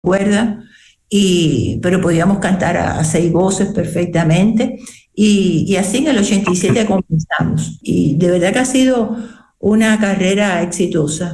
cuerda, pero podíamos cantar a 6 voces perfectamente. Y así en el 87 comenzamos. Y de verdad que ha sido una carrera exitosa,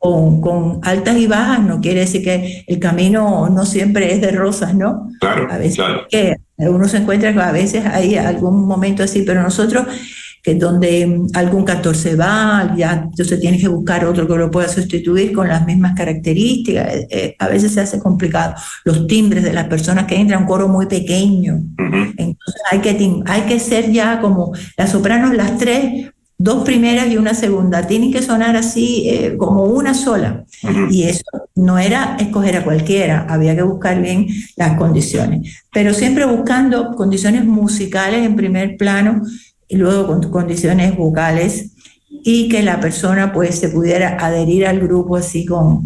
con altas y bajas. No quiere decir que el camino no siempre es de rosas, ¿no? A Claro, veces claro. que uno se encuentra que a veces hay algún momento así, pero nosotros, que donde algún cantor se va, ya entonces tienes que buscar otro que lo pueda sustituir con las mismas características. A veces se hace complicado. Los timbres de las personas que entran, un coro muy pequeño. Ujú, Entonces hay que ser ya como las sopranos, las tres, dos primeras y una segunda. Tienen que sonar así, como una sola. ujú. Y eso no era escoger a cualquiera, había que buscar bien las condiciones. Pero siempre buscando condiciones musicales en primer plano y luego con condiciones vocales, y que la persona pues se pudiera adherir al grupo así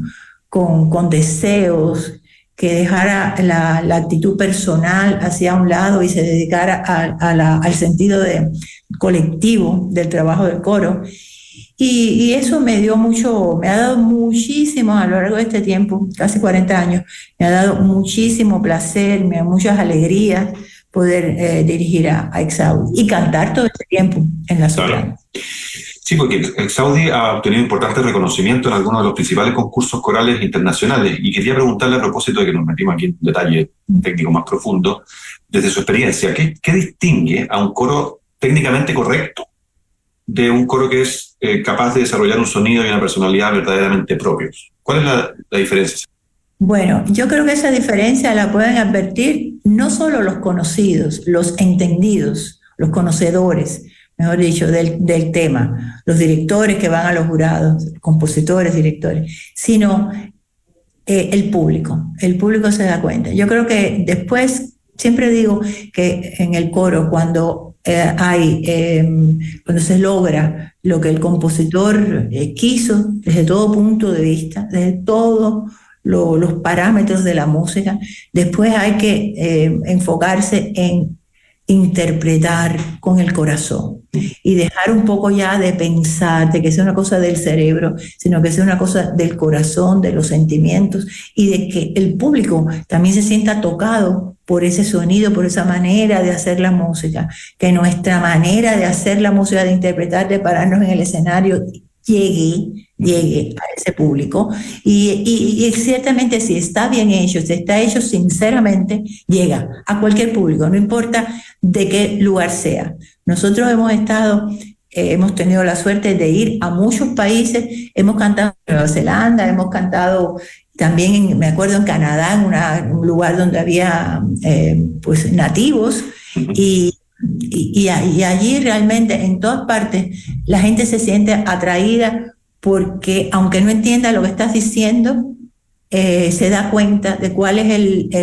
con deseos, que dejara la actitud personal hacia un lado y se dedicara al sentido colectivo del trabajo del coro. Y eso me dio mucho, me ha dado muchísimo a lo largo de este tiempo, casi 40 años, me ha dado muchísimo placer, me da muchas alegrías poder dirigir a Exaudi y cantar todo este tiempo en la Claro. soprano. Sí, porque el Saudi ha obtenido importante reconocimiento en algunos de los principales concursos corales internacionales y quería preguntarle a propósito de que nos metimos aquí en un detalle técnico más profundo, desde su experiencia, ¿qué distingue a un coro técnicamente correcto de un coro que es capaz de desarrollar un sonido y una personalidad verdaderamente propios? ¿Cuál es la diferencia? Bueno, yo creo que esa diferencia la pueden advertir no solo los conocidos, los entendidos, los conocedores, mejor dicho, del tema, los directores que van a los jurados, compositores, directores, sino el público. El público se da cuenta. Yo creo que después, siempre digo que en el coro, cuando se logra lo que el compositor quiso, desde todo punto de vista, desde todos los parámetros de la música, después hay que enfocarse en interpretar con el corazón y dejar un poco ya de pensar, de que sea una cosa del cerebro, sino que sea una cosa del corazón, de los sentimientos, y de que el público también se sienta tocado por ese sonido, por esa manera de hacer la música, que nuestra manera de hacer la música, de interpretar, de pararnos en el escenario, llegue a ese público. Y ciertamente, si está bien hecho, si está hecho sinceramente, llega a cualquier público, no importa de qué lugar sea. Nosotros hemos tenido la suerte de ir a muchos países, hemos cantado en Nueva Zelanda, hemos cantado también, me acuerdo, en Canadá, en un lugar donde había pues nativos, y allí realmente en todas partes la gente se siente atraída, porque aunque no entienda lo que estás diciendo, se da cuenta de cuál es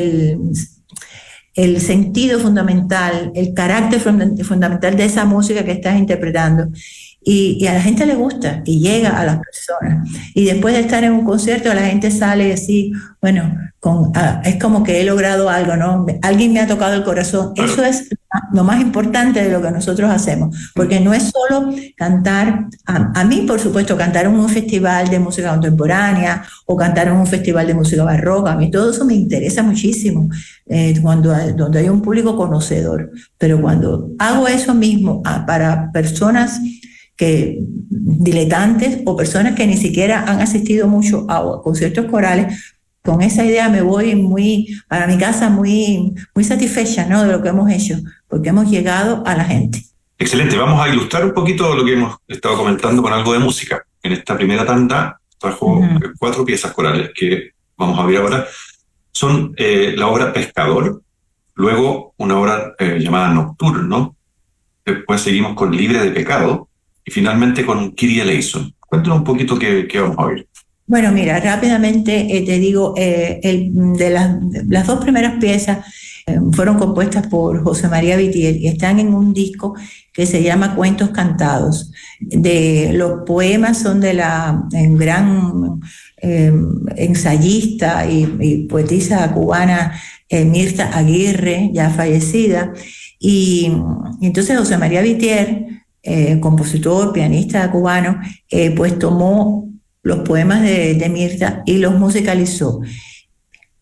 el sentido fundamental, el carácter fundamental de esa música que estás interpretando. Y a la gente le gusta y llega a las personas. Y después de estar en un concierto, la gente sale así, bueno, es como que he logrado algo, ¿no? Alguien me ha tocado el corazón. Eso es lo más importante de lo que nosotros hacemos, porque no es solo cantar, a mí, por supuesto, cantar en un festival de música contemporánea o cantar en un festival de música barroca, a mí todo eso me interesa muchísimo, donde hay un público conocedor. Pero cuando hago eso mismo para personas diletantes o personas que ni siquiera han asistido mucho a conciertos corales, con esa idea me voy para mi casa muy, muy satisfecha, ¿no?, de lo que hemos hecho, porque hemos llegado a la gente. Excelente, vamos a ilustrar un poquito lo que hemos estado comentando con algo de música. En esta primera tanda trajo 4 piezas corales que vamos a ver ahora. Son la obra Pescador, luego una obra llamada Nocturno, después seguimos con Libre de Pecado y finalmente con Kyrie eleison. Cuéntanos un poquito qué vamos a ver. Bueno, mira, rápidamente te digo, las 2 primeras piezas fueron compuestas por José María Vitier y están en un disco que se llama Cuentos Cantados. Los poemas son de la gran ensayista y poetisa cubana Mirta Aguirre, ya fallecida. Y entonces José María Vitier, compositor, pianista cubano, pues tomó los poemas de Mirta y los musicalizó.